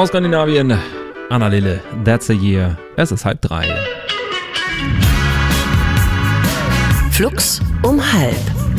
aus Skandinavien. Anna Lille, That's a Year. Es ist 2:30. Flux um 2:30.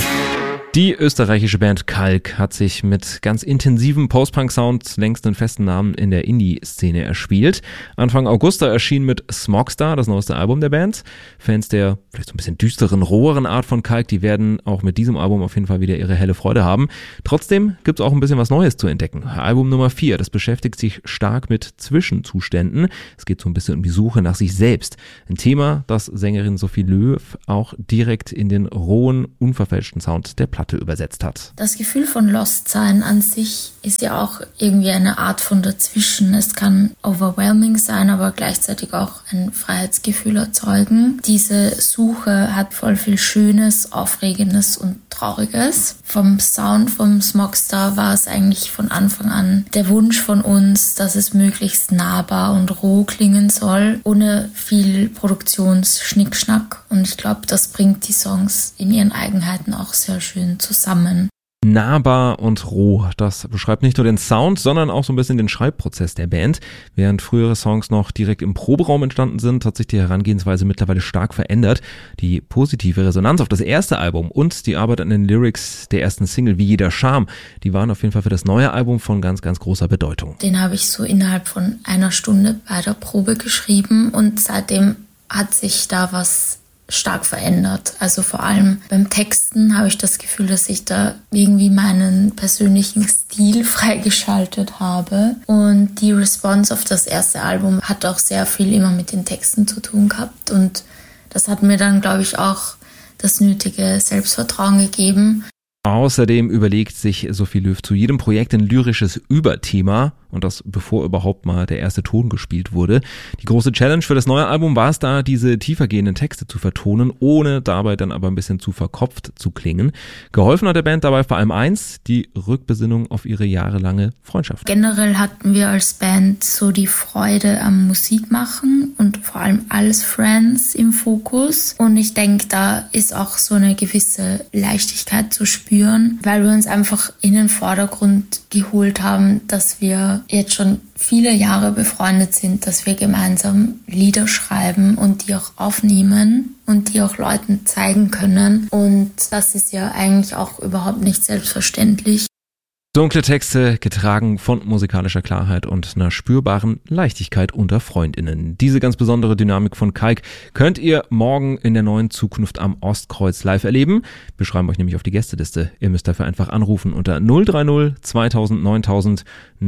Die österreichische Band Kalk hat sich mit ganz intensivem Post-Punk-Sound längst einen festen Namen in der Indie-Szene erspielt. Anfang August erschien mit Smogstar das neueste Album der Band. Fans der vielleicht so ein bisschen düsteren, roheren Art von Kalk, die werden auch mit diesem Album auf jeden Fall wieder ihre helle Freude haben. Trotzdem gibt's auch ein bisschen was Neues zu entdecken. Album Nummer 4, das beschäftigt sich stark mit Zwischenzuständen. Es geht so ein bisschen um die Suche nach sich selbst. Ein Thema, das Sängerin Sophie Löw auch direkt in den rohen, unverfälschten Sound der Platte übersetzt hat. Das Gefühl von Lost-Sein an sich ist ja auch irgendwie eine Art von dazwischen. Es kann overwhelming sein, aber gleichzeitig auch ein Freiheitsgefühl erzeugen. Diese Suche hat voll viel Schönes, Aufregendes und Trauriges. Vom Sound vom Smogstar war es eigentlich von Anfang an der Wunsch von uns, dass es möglichst nahbar und roh klingen soll, ohne viel Produktionsschnickschnack. Und ich glaube, das bringt die Songs in ihren Eigenheiten auch sehr schön zusammen. Nahbar und roh, das beschreibt nicht nur den Sound, sondern auch so ein bisschen den Schreibprozess der Band. Während frühere Songs noch direkt im Proberaum entstanden sind, hat sich die Herangehensweise mittlerweile stark verändert. Die positive Resonanz auf das erste Album und die Arbeit an den Lyrics der ersten Single Wie jeder Charme, die waren auf jeden Fall für das neue Album von ganz, ganz großer Bedeutung. Den habe ich so innerhalb von einer Stunde bei der Probe geschrieben und seitdem hat sich da was stark verändert. Also vor allem beim Texten habe ich das Gefühl, dass ich da irgendwie meinen persönlichen Stil freigeschaltet habe. Und die Response auf das erste Album hat auch sehr viel immer mit den Texten zu tun gehabt. Und das hat mir dann, glaube ich, auch das nötige Selbstvertrauen gegeben. Außerdem überlegt sich Sophie Löw zu jedem Projekt ein lyrisches Überthema und das bevor überhaupt mal der erste Ton gespielt wurde. Die große Challenge für das neue Album war es da, diese tiefergehenden Texte zu vertonen, ohne dabei dann aber ein bisschen zu verkopft zu klingen. Geholfen hat der Band dabei vor allem eins, die Rückbesinnung auf ihre jahrelange Freundschaft. Generell hatten wir als Band so die Freude am Musikmachen und vor allem als Friends im Fokus. Und ich denke, da ist auch so eine gewisse Leichtigkeit zu spüren, weil wir uns einfach in den Vordergrund geholt haben, dass wir jetzt schon viele Jahre befreundet sind, dass wir gemeinsam Lieder schreiben und die auch aufnehmen und die auch Leuten zeigen können. Und das ist ja eigentlich auch überhaupt nicht selbstverständlich. Dunkle Texte, getragen von musikalischer Klarheit und einer spürbaren Leichtigkeit unter FreundInnen. Diese ganz besondere Dynamik von Kalk könnt ihr morgen in der neuen Zukunft am Ostkreuz live erleben. Wir schreiben euch nämlich auf die Gästeliste. Ihr müsst dafür einfach anrufen unter 030 2000 9000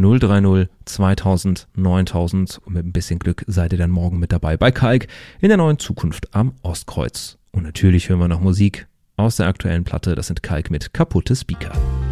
030 2000 9000 und mit ein bisschen Glück seid ihr dann morgen mit dabei bei Kalk in der neuen Zukunft am Ostkreuz. Und natürlich hören wir noch Musik aus der aktuellen Platte. Das sind Kalk mit Kaputte Speaker.